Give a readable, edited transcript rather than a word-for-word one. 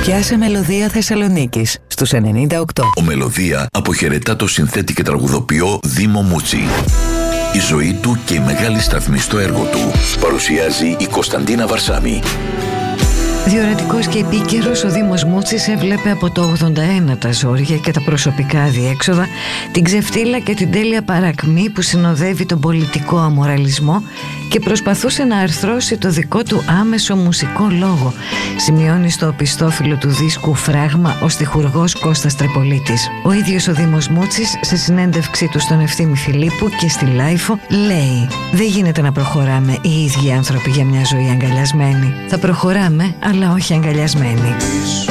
Πιάσε Μελωδία Θεσσαλονίκης στους 98. Ο Μελωδία αποχαιρετά το συνθέτη και τραγουδοποιό Δήμο Μούτσι. Η ζωή του και η μεγάλη σταθμή στο έργο του παρουσιάζει η Κωνσταντίνα Βαρσάμι. Διορατικός και επίκαιρος, ο Δήμος Μούτσης έβλεπε από το 81 τα ζόρια και τα προσωπικά αδιέξοδα, την ξεφτύλα και την τέλεια παρακμή που συνοδεύει τον πολιτικό αμοραλισμό και προσπαθούσε να αρθρώσει το δικό του άμεσο μουσικό λόγο, σημειώνει στο οπισθόφυλλο του δίσκου Φράγμα ο στιχουργός Κώστας Τρεπολίτης. Ο ίδιος ο Δήμος Μούτσης, σε συνέντευξή του στον Ευθύμη Φιλίππου και στη Λάιφο, λέει: «Δεν γίνεται να προχωράμε οι ίδιοι άνθρωποι για μια ζωή αγκαλιασμένοι. Θα προχωράμε, αλλά όχι αγκαλιασμένοι».